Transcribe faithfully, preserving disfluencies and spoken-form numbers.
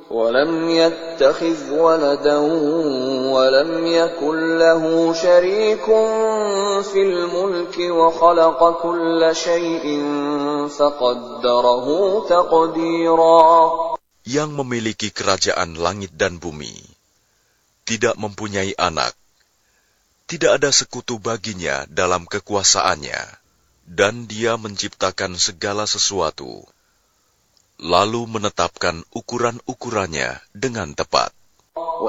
ولم يتخذ ولدا ولم يكن له شريك في الملك وخلق كل شيء فقدره تقديرا. Yang memiliki kerajaan langit dan bumi, tidak mempunyai anak, tidak ada sekutu baginya dalam kekuasaannya, dan dia menciptakan segala sesuatu, lalu menetapkan ukuran-ukurannya dengan tepat.